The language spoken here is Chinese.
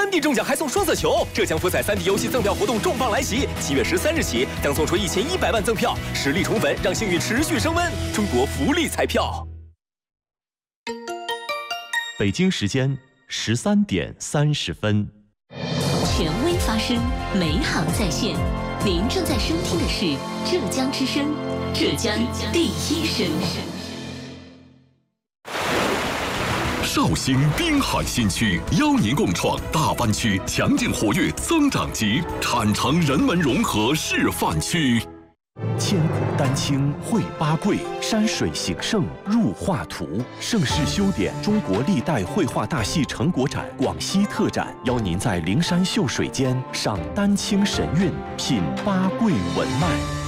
3D 中奖还送双色球，浙江福彩3D 游戏赠票活动重磅来袭，7月13日起将送出1100万赠票，实力宠粉，让幸运持续升温。中国福利彩票。 北京时间13点30分。 权威发声，美好在线。您正在收听的是浙江之声，浙江第一声。 绍兴滨海新区邀您共创大湾区强劲活跃增长极产城人文融合示范区。 千古丹青绘八桂，山水形胜入画图。盛世修典中国历代绘画大戏成果展广西特展，邀您在灵山秀水间赏丹青神韵，品八桂文脉。